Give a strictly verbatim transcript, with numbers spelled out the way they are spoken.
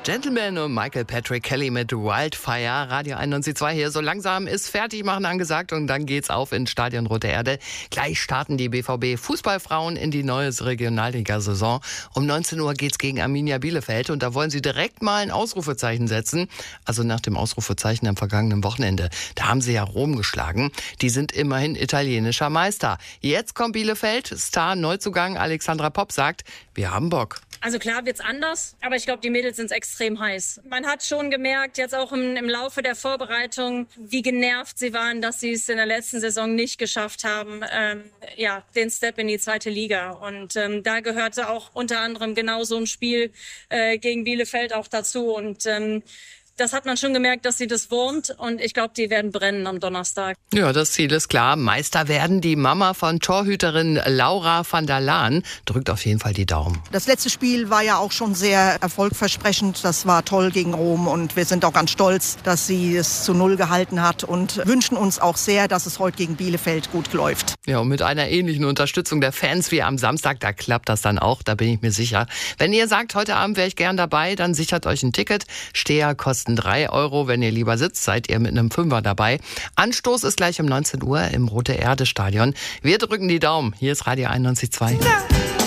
Gentleman und Michael Patrick Kelly mit Wildfire. Radio einundneunzig Komma zwei hier. So langsam ist Fertigmachen angesagt und dann geht's auf ins Stadion Rote Erde. Gleich starten die B V B-Fußballfrauen in die neue Regionalliga-Saison. Um neunzehn Uhr geht's gegen Arminia Bielefeld und da wollen sie direkt mal ein Ausrufezeichen setzen. Also nach dem Ausrufezeichen am vergangenen Wochenende. Da haben sie ja Rom geschlagen. Die sind immerhin italienischer Meister. Jetzt kommt Bielefeld. Star-Neuzugang Alexandra Popp sagt, wir haben Bock. Also klar wird's anders, aber ich glaube, die Mädels sind extrem heiß. Man hat schon gemerkt, jetzt auch im, im Laufe der Vorbereitung, wie genervt sie waren, dass sie es in der letzten Saison nicht geschafft haben, ähm, ja, den Step in die zweite Liga. Und ähm, da gehörte auch unter anderem genau so ein Spiel äh, gegen Bielefeld auch dazu. Und ähm, das hat man schon gemerkt, dass sie das wurmt und ich glaube, die werden brennen am Donnerstag. Ja, das Ziel ist klar. Meister werden. Die Mama von Torhüterin Laura van der Laan drückt auf jeden Fall die Daumen. Das letzte Spiel war ja auch schon sehr erfolgversprechend. Das war toll gegen Rom und wir sind auch ganz stolz, dass sie es zu Null gehalten hat und wünschen uns auch sehr, dass es heute gegen Bielefeld gut läuft. Ja, und mit einer ähnlichen Unterstützung der Fans wie am Samstag, da klappt das dann auch, da bin ich mir sicher. Wenn ihr sagt, heute Abend wäre ich gern dabei, dann sichert euch ein Ticket. Steher kosten drei Euro. Wenn ihr lieber sitzt, seid ihr mit einem Fünfer dabei. Anstoß ist gleich um neunzehn Uhr im Rote Erde Stadion. Wir drücken die Daumen. Hier ist Radio einundneunzig Komma zwei.